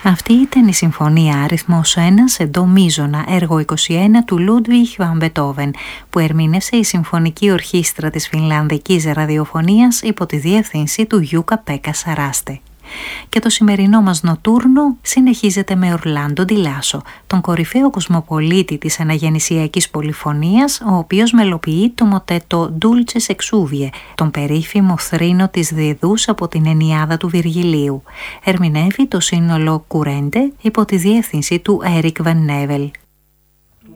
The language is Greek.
Αυτή ήταν η Συμφωνία αριθμός 1 σε ντο μείζωνα, έργο 21 του Λούντβιχ βαν Μπετόβεν, που ερμήνευσε η Συμφωνική Ορχήστρα της Φινλανδικής Ραδιοφωνίας υπό τη διεύθυνση του Γιούκα-Πέκα Σαράστε. Και το σημερινό μας νοτούρνο συνεχίζεται με Ορλάντο Ντιλάσο, τον κορυφαίο κοσμοπολίτη της αναγεννησιακής πολυφωνίας, ο οποίος μελοποιεί το μοτέτο Dulces Exuvie, τον περίφημο θρήνο της Διδούς από την Ενιάδα του Βυργιλίου. Ερμηνεύει το σύνολο Κουρέντε υπό τη διεύθυνση του Έρικ Βαν Νέβελ.